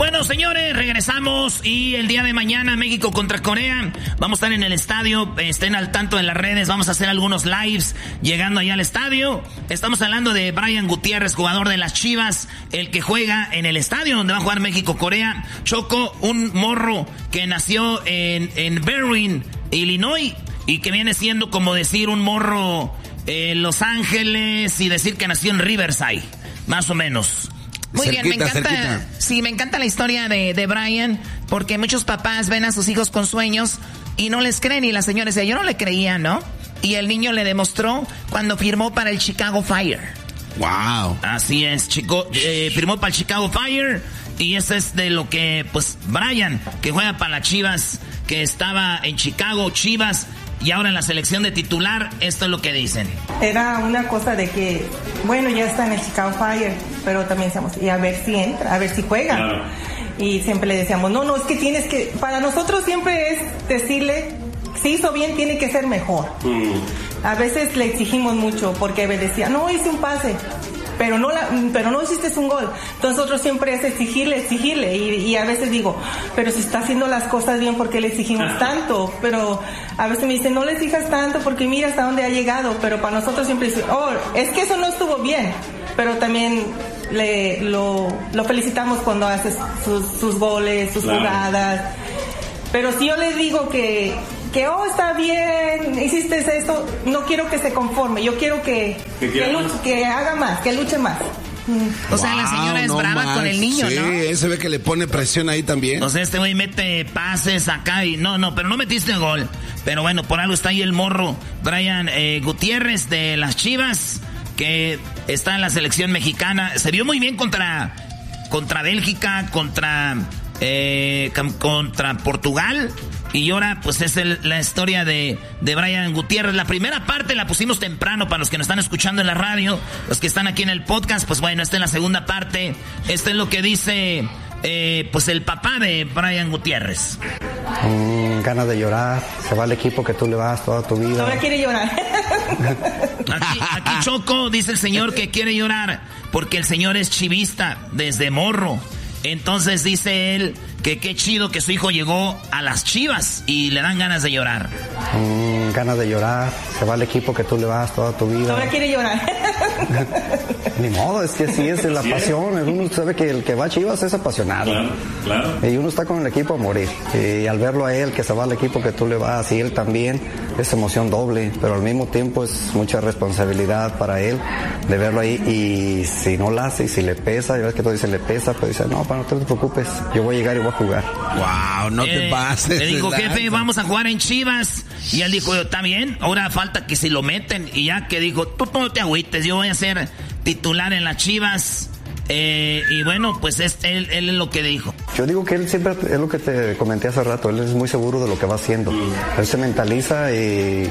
Bueno, señores, regresamos y el día de mañana México contra Corea. Vamos a estar en el estadio, estén al tanto en las redes, vamos a hacer algunos lives llegando allá al estadio. Estamos hablando de Brian Gutiérrez, jugador de las Chivas, el que juega en el estadio donde va a jugar México-Corea. Choco, un morro que nació en Berwyn, Illinois, y que viene siendo como decir un morro en Los Ángeles y decir que nació en Riverside, más o menos. Muy cerquita, bien, me encanta. Cerquita. Sí, me encanta la historia de Brian, porque muchos papás ven a sus hijos con sueños y no les creen, y la señora decía, yo no le creía, ¿no? Y el niño le demostró cuando firmó para el Chicago Fire. Wow. Así es, chico, firmó para el Chicago Fire, y eso es de lo que, pues, Brian, que juega para las Chivas, que estaba en Chicago, Chivas, y ahora en la selección de titular, esto es lo que dicen. Era una cosa de que, bueno, ya está en el Chicago Fire, pero también decíamos, y a ver si entra, a ver si juega. Claro. Y siempre le decíamos, no, es que tienes que, para nosotros siempre es decirle, si hizo bien, tiene que ser mejor. A veces le exigimos mucho, porque él decía, no, hice un pase, pero no hiciste un gol. Entonces nosotros siempre es exigirle, y a veces digo, pero si está haciendo las cosas bien, ¿por qué le exigimos tanto? Pero a veces me dicen, no le exijas tanto porque mira hasta dónde ha llegado, pero para nosotros siempre dicen, es que eso no estuvo bien, pero también lo felicitamos cuando hace sus goles, sus jugadas. Pero si yo le digo que está bien, hiciste esto, no quiero que se conforme, yo quiero que haga más, que luche más. O sea, la señora es brava con el niño, sí, ¿no? Sí, se ve que le pone presión ahí también. O sea, este güey mete pases acá y pero no metiste gol. Pero bueno, por algo está ahí el morro Brian Gutiérrez de las Chivas, que está en la selección mexicana. Se vio muy bien contra Bélgica, contra Portugal. Y ahora, pues es la historia de Brian Gutiérrez. La primera parte la pusimos temprano para los que nos están escuchando en la radio, los que están aquí en el podcast. Pues bueno, esta es la segunda parte. Esto es lo que dice, pues el papá de Brian Gutiérrez. Ganas de llorar. Se va al equipo que tú le vas toda tu vida. Ahora quiere llorar. Aquí Choco dice el señor que quiere llorar porque el señor es chivista desde morro. Entonces dice él que qué chido que su hijo llegó a las Chivas y le dan ganas de llorar. Ganas de llorar. Se va al equipo que tú le vas toda tu vida. Ahora quiere llorar. Ni modo, es que sí es la pasión. Uno sabe que el que va a Chivas es apasionado. Claro. Y uno está con el equipo a morir. Y al verlo a él, que se va al equipo que tú le vas, y él también, es emoción doble. Pero al mismo tiempo es mucha responsabilidad para él de verlo ahí. Y si no la hace, y si le pesa, ya ves que tú dices le pesa, pero dice, no te preocupes, yo voy a llegar y voy a jugar. Wow, no te pases. Le dijo, jefe, vamos a jugar en Chivas. Y él dijo, está bien, ahora falta que si lo meten. Y ya que dijo, tú no te agüites, yo voy a ser titular en las Chivas. Y bueno, pues él es lo que dijo. Yo digo que él siempre, es lo que te comenté hace rato, él es muy seguro de lo que va haciendo. Él se mentaliza y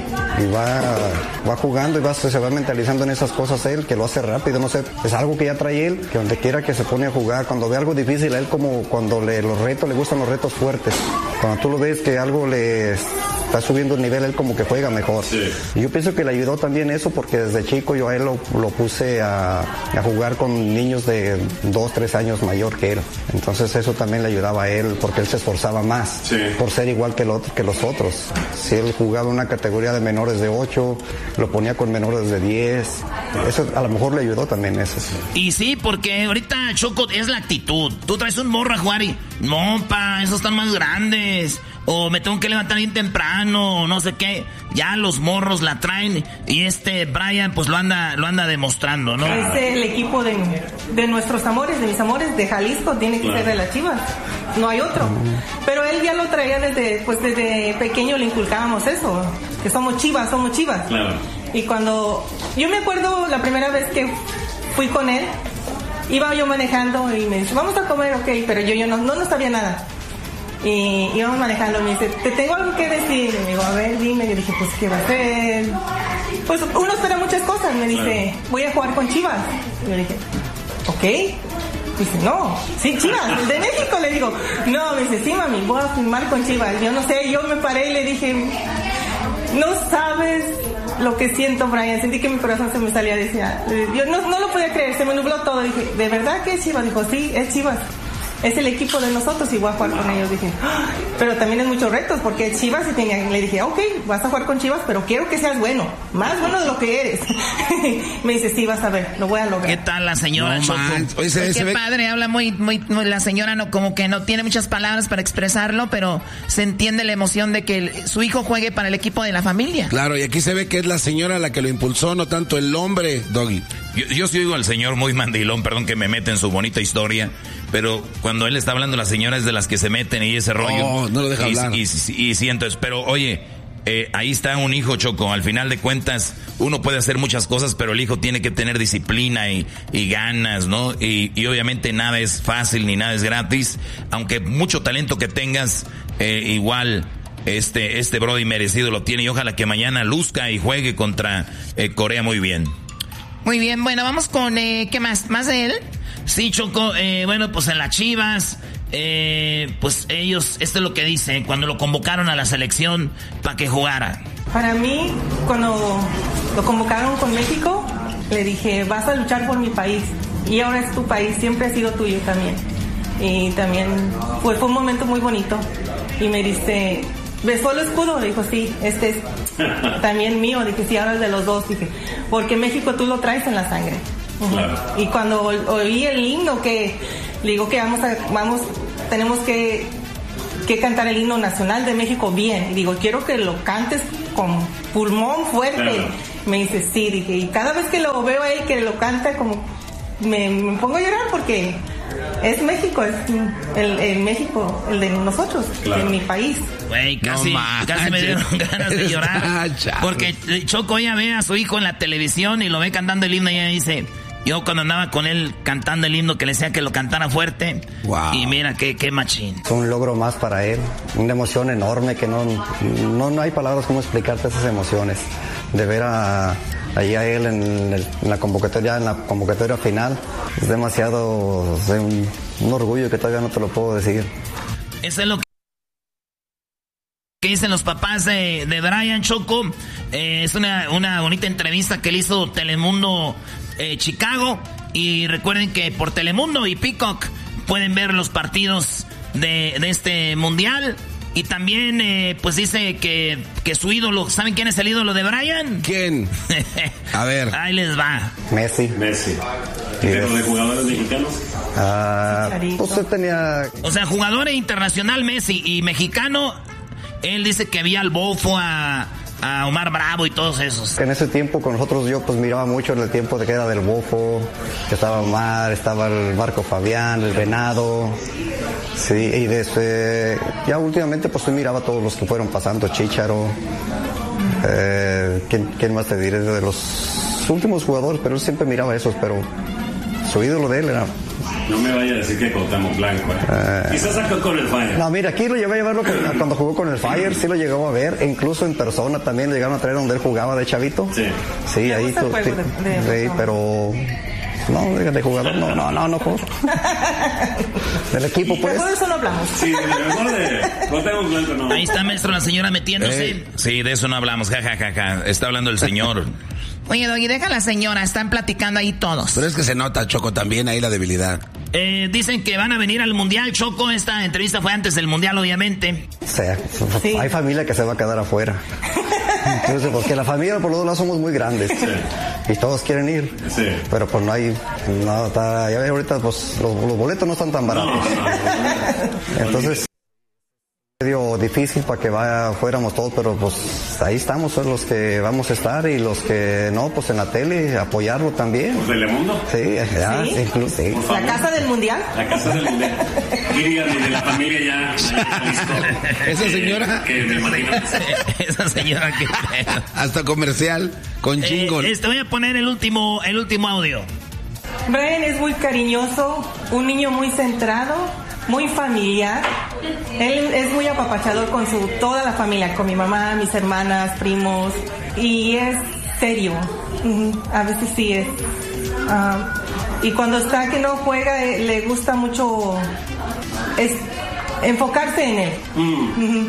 va jugando y se va mentalizando en esas cosas él, que lo hace rápido, no sé, es algo que ya trae él, que donde quiera que se pone a jugar, cuando ve algo difícil, a él como cuando le gustan los retos fuertes. Cuando tú lo ves que algo le está subiendo el nivel, él como que juega mejor. Sí. Y yo pienso que le ayudó también eso, porque desde chico yo a él lo puse a jugar con niños de 2-3 años mayor que él. Entonces eso también le ayudaba a él, porque él se esforzaba más por ser igual que los otros. Si él jugaba una categoría de menores de 8, lo ponía con menores de 10. Eso a lo mejor le ayudó también eso. Y sí, porque ahorita, Choco, es la actitud. Tú traes un morro a jugar y no, esos están más grandes. O me tengo que levantar bien temprano, o no sé qué. Ya los morros la traen y Brian pues lo anda demostrando, ¿no? Es el equipo de nuestros amores, de mis amores, de Jalisco, tiene que ser de las Chivas. No hay otro. Pero él ya lo traía desde pequeño, le inculcábamos eso, que somos Chivas. Claro. Y cuando, yo me acuerdo la primera vez que fui con él, iba yo manejando y me dice, vamos a comer, ok, pero yo no sabía nada. Y íbamos manejando, me dice, te tengo algo que decir. Y me digo, a ver, dime. Yo dije, pues, ¿qué va a hacer? Pues uno espera muchas cosas. Me dice, voy a jugar con Chivas. Y yo dije, ok. Dice, no, sí, Chivas, de México. Le digo, no, me dice, sí, mami, voy a firmar con Chivas. Yo no sé, yo me paré y le dije, no sabes lo que siento, Brian. Sentí que mi corazón se me salía, decía, yo no lo podía creer, se me nubló todo. Dije, ¿de verdad que es Chivas? Dijo, sí, es Chivas. es el equipo de nosotros y voy a jugar con ellos. Dije, pero también es muchos retos, porque Chivas le dije, ok, vas a jugar con Chivas, pero quiero que seas bueno, más bueno de lo que eres. Me dice, sí, vas a ver, lo voy a lograr. ¿Qué tal la señora Choco? Oye, qué padre, habla muy, la señora no, como que no tiene muchas palabras para expresarlo, pero se entiende la emoción de que su hijo juegue para el equipo de la familia. Claro, y aquí se ve que es la señora la que lo impulsó, no tanto el hombre, Doggy. Yo sí oigo al señor muy mandilón, perdón que me mete en su bonita historia, pero cuando él está hablando, la señora es de las que se meten y ese rollo. No lo deja hablar. Y sí, entonces, pero oye, ahí está un hijo, Choco. Al final de cuentas, uno puede hacer muchas cosas, pero el hijo tiene que tener disciplina y ganas, ¿no? Y obviamente nada es fácil ni nada es gratis, aunque mucho talento que tengas, igual... Este Brody merecido lo tiene y ojalá que mañana luzca y juegue contra Corea muy bien. Muy bien, bueno, vamos con, ¿qué más? ¿Más de él? Sí, Choco, bueno, pues en las Chivas, pues ellos, esto es lo que dice, cuando lo convocaron a la selección para que jugara. Para mí, cuando lo convocaron con México, le dije, vas a luchar por mi país, y ahora es tu país, siempre ha sido tuyo también. Y también fue un momento muy bonito, y me dice... ¿besó el escudo? Dijo, sí, este es también mío. Dije, sí, ahora es de los dos. Dije, porque México tú lo traes en la sangre. Claro. Y cuando oí el himno, que le digo que tenemos que cantar el himno nacional de México bien. Y digo, quiero que lo cantes con pulmón fuerte. Claro. Me dice, sí, dije, y cada vez que lo veo a él que lo canta, como me pongo a llorar porque es México, es el México, el de nosotros, claro. De mi país. Güey, casi me dieron ganas de llorar. Porque Choco ella ve a su hijo en la televisión y lo ve cantando el himno y ella dice, yo cuando andaba con él cantando el himno que le decía que lo cantara fuerte. Wow. Y mira qué machín. Es un logro más para él, una emoción enorme que no hay palabras como explicarte esas emociones. De ver ahí a él en la convocatoria final, es demasiado, un orgullo que todavía no te lo puedo decir. Eso es lo que dicen los papás de Brian, Choco. Es una bonita entrevista que le hizo Telemundo Chicago. Y recuerden que por Telemundo y Peacock pueden ver los partidos de este mundial. Y también, pues dice que su ídolo, ¿saben quién es el ídolo de Brian? ¿Quién? A ver. Ahí les va. Messi. ¿Pero de jugadores mexicanos? Pues él tenía... O sea, jugador internacional Messi y mexicano, él dice que había al Bofo, a Omar Bravo y todos esos. En ese tiempo con nosotros yo pues miraba mucho en el tiempo de que era del Bofo, que estaba Omar, estaba el Marco Fabián, el Venado, sí, y desde ya últimamente pues yo miraba a todos los que fueron pasando, Chícharo, ¿quién más te diré? De los últimos jugadores, pero él siempre miraba a esos, pero su ídolo de él era... No me vaya a decir que Cuauhtémoc Blanco. Quizás sacó con el Fire. No, mira, aquí lo llevé a verlo cuando jugó con el Fire, sí lo llegó a ver, incluso en persona también lo llegaron a traer donde él jugaba de chavito. Sí, ahí tú, sí, pero no, de jugador no juego. Del equipo, pues. De eso no hablamos. Sí, mejor de Cuauhtémoc Blanco no. Ahí está, maestro, la señora metiéndose. Sí, de eso no hablamos, ja. Está hablando el señor. Oye, Doggy, deja a la señora, están platicando ahí todos. Pero es que se nota, Choco, también ahí la debilidad. Dicen que van a venir al Mundial, Choco. Esta entrevista fue antes del Mundial, obviamente. Sí. Hay familia que se va a quedar afuera. Entonces, porque la familia por los dos lados somos muy grandes. Sí. Y todos quieren ir. Sí. Pero pues no hay... ya ahorita pues los boletos no están tan baratos. Entonces... medio difícil para que fuéramos todos, pero pues ahí estamos, son los que vamos a estar y los que no, pues en la tele, apoyarlo también. ¿Por Telemundo? Sí, ya, ¿sí? Incluso, sí. ¿La casa del mundial? La casa del mundial. Díganme, de la familia ya listo. Esa señora... que me imagino. Esa señora que... Hasta comercial, con jingle. Voy a poner el último audio. Brian es muy cariñoso, un niño muy centrado, muy familiar. Él es muy apapachador con toda la familia, con mi mamá, mis hermanas, primos, y es serio. A veces sí es. Y cuando está que no juega, le gusta mucho enfocarse en él.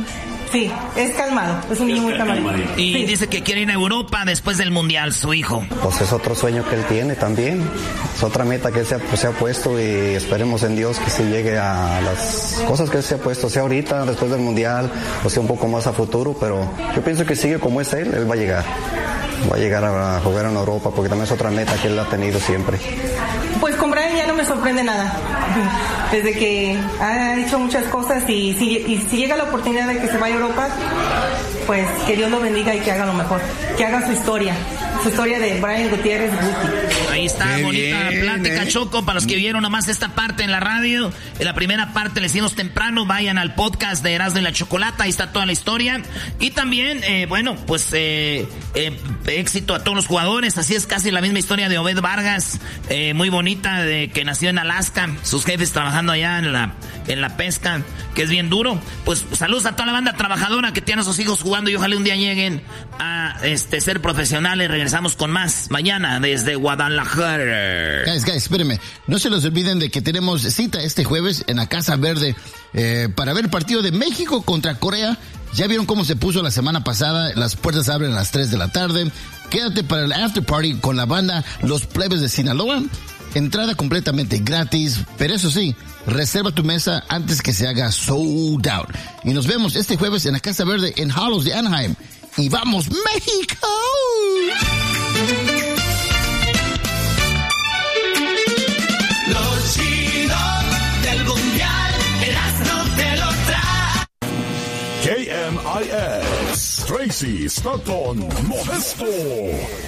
Sí, es calmado, es un niño muy calmado. Y sí, dice que quiere ir a Europa después del Mundial, su hijo. Pues es otro sueño que él tiene también, es otra meta que él se ha puesto y esperemos en Dios que se llegue a las cosas que él se ha puesto, sea ahorita, después del Mundial, o sea un poco más a futuro, pero yo pienso que sigue como es él va a llegar. Va a llegar a jugar en Europa porque también es otra meta que él ha tenido siempre. Pues con Brian ya no me sorprende nada. Desde que ha hecho muchas cosas y si llega la oportunidad de que se vaya a Europa, pues que Dios lo bendiga y que haga lo mejor. Que haga su historia de Brian Gutiérrez Guti. Ahí está, qué bonita bien, plática, Choco. Para los que vieron nomás esta parte en la radio, en la primera parte les hicimos temprano, vayan al podcast de Erasmo y la Chocolata, ahí está toda la historia. Y también, éxito a todos los jugadores, así es casi la misma historia de Obed Vargas, muy bonita, de que nació en Alaska, sus jefes trabajando allá en la pesca, que es bien duro. Pues saludos a toda la banda trabajadora que tiene a sus hijos jugando y ojalá un día lleguen a ser profesionales. Regresamos con más mañana desde Guadalajara. Guys, espérenme, no se los olviden de que tenemos cita este jueves en la Casa Verde para ver el partido de México contra Corea. Ya vieron cómo se puso la semana pasada, las puertas abren a las 3 de la tarde. Quédate para el after party con la banda Los Plebes de Sinaloa. Entrada completamente gratis, pero eso sí, reserva tu mesa antes que se haga sold out. Y nos vemos este jueves en la Casa Verde en Hallows de Anaheim. ¡Y vamos, México! Los chidos del mundial, Erasmo te lo trae. KMIX, Tracy, Stockton, Modesto.